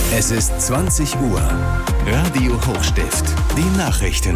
Es ist 20 Uhr. Radio Hochstift. Die Nachrichten.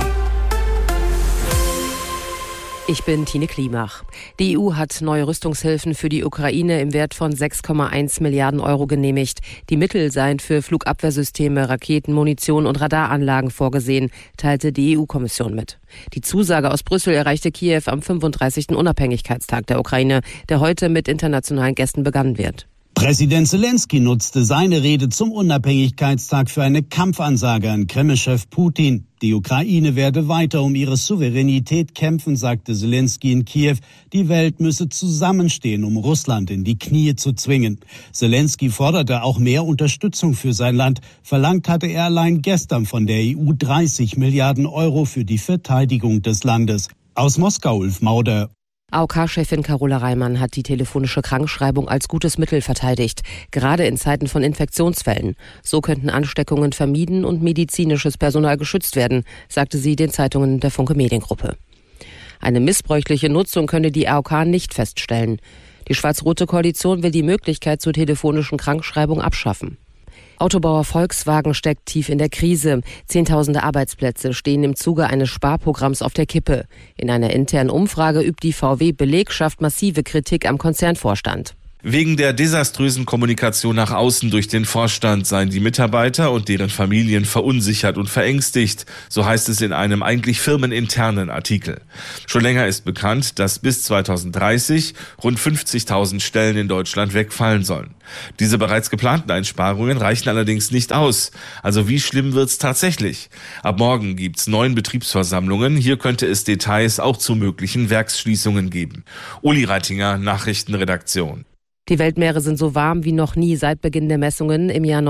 Ich bin Tine Klimach. Die EU hat neue Rüstungshilfen für die Ukraine im Wert von 6,1 Milliarden Euro genehmigt. Die Mittel seien für Flugabwehrsysteme, Raketen, Munition und Radaranlagen vorgesehen, teilte die EU-Kommission mit. Die Zusage aus Brüssel erreichte Kiew am 35. Unabhängigkeitstag der Ukraine, der heute mit internationalen Gästen begangen wird. Präsident Zelensky nutzte seine Rede zum Unabhängigkeitstag für eine Kampfansage an Kreml-Chef Putin. Die Ukraine werde weiter um ihre Souveränität kämpfen, sagte Zelensky in Kiew. Die Welt müsse zusammenstehen, um Russland in die Knie zu zwingen. Zelensky forderte auch mehr Unterstützung für sein Land. Verlangt hatte er allein gestern von der EU 30 Milliarden Euro für die Verteidigung des Landes. Aus Moskau, Ulf Mauder. AOK-Chefin Carola Reimann hat die telefonische Krankschreibung als gutes Mittel verteidigt, gerade in Zeiten von Infektionsfällen. So könnten Ansteckungen vermieden und medizinisches Personal geschützt werden, sagte sie den Zeitungen der Funke Mediengruppe. Eine missbräuchliche Nutzung könne die AOK nicht feststellen. Die schwarz-rote Koalition will die Möglichkeit zur telefonischen Krankschreibung abschaffen. Autobauer Volkswagen steckt tief in der Krise. Zehntausende Arbeitsplätze stehen im Zuge eines Sparprogramms auf der Kippe. In einer internen Umfrage übt die VW-Belegschaft massive Kritik am Konzernvorstand. Wegen der desaströsen Kommunikation nach außen durch den Vorstand seien die Mitarbeiter und deren Familien verunsichert und verängstigt, so heißt es in einem eigentlich firmeninternen Artikel. Schon länger ist bekannt, dass bis 2030 rund 50.000 Stellen in Deutschland wegfallen sollen. Diese bereits geplanten Einsparungen reichen allerdings nicht aus. Also wie schlimm wird's tatsächlich? Ab morgen gibt's 9 Betriebsversammlungen. Hier könnte es Details auch zu möglichen Werksschließungen geben. Uli Reitinger, Nachrichtenredaktion. Die Weltmeere sind so warm wie noch nie seit Beginn der Messungen im Jahr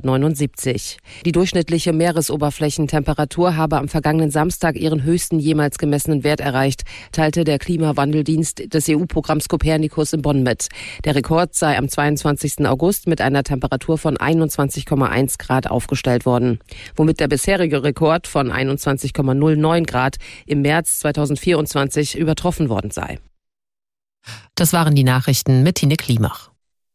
1979. Die durchschnittliche Meeresoberflächentemperatur habe am vergangenen Samstag ihren höchsten jemals gemessenen Wert erreicht, teilte der Klimawandeldienst des EU-Programms Copernicus in Bonn mit. Der Rekord sei am 22. August mit einer Temperatur von 21,1 Grad aufgestellt worden, womit der bisherige Rekord von 21,09 Grad im März 2024 übertroffen worden sei. Das waren die Nachrichten mit Tine Klimach.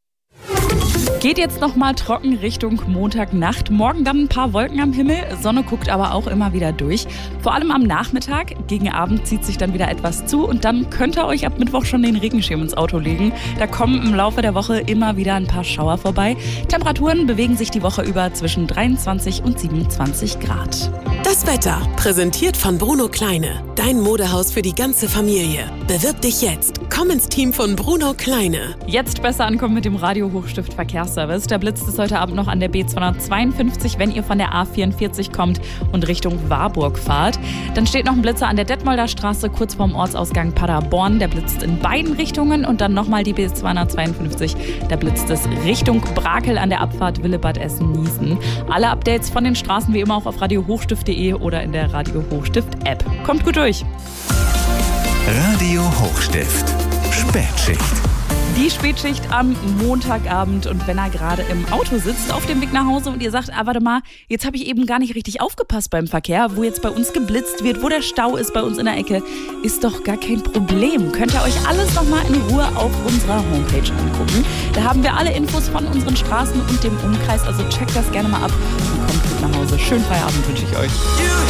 Geht jetzt noch mal trocken Richtung Montagnacht. Morgen dann ein paar Wolken am Himmel. Sonne guckt aber auch immer wieder durch. Vor allem am Nachmittag. Gegen Abend zieht sich dann wieder etwas zu. Und dann könnt ihr euch ab Mittwoch schon den Regenschirm ins Auto legen. Da kommen im Laufe der Woche immer wieder ein paar Schauer vorbei. Temperaturen bewegen sich die Woche über zwischen 23 und 27 Grad. Das Wetter, präsentiert von Bruno Kleine. Dein Modehaus für die ganze Familie. Bewirb dich jetzt. Komm ins Team von Bruno Kleine. Jetzt besser ankommen mit dem Radio Hochstift Verkehrsservice. Da blitzt es heute Abend noch an der B252, wenn ihr von der A44 kommt und Richtung Warburg fahrt. Dann steht noch ein Blitzer an der Detmolder Straße kurz vorm Ortsausgang Paderborn. Der blitzt in beiden Richtungen. Und dann nochmal die B252. Da blitzt es Richtung Brakel an der Abfahrt Willebad Essen-Niesen. Alle Updates von den Straßen wie immer auch auf radiohochstift.de oder in der Radio Hochstift App. Kommt gut durch. Radio Hochstift. Spätschicht. Die Spätschicht am Montagabend, und wenn er gerade im Auto sitzt, auf dem Weg nach Hause und ihr sagt, warte mal, jetzt habe ich eben gar nicht richtig aufgepasst beim Verkehr, wo jetzt bei uns geblitzt wird, wo der Stau ist bei uns in der Ecke, ist doch gar kein Problem. Könnt ihr euch alles nochmal in Ruhe auf unserer Homepage angucken. Da haben wir alle Infos von unseren Straßen und dem Umkreis, also checkt das gerne mal ab und kommt gut nach Hause. Schönen Feierabend wünsche ich euch.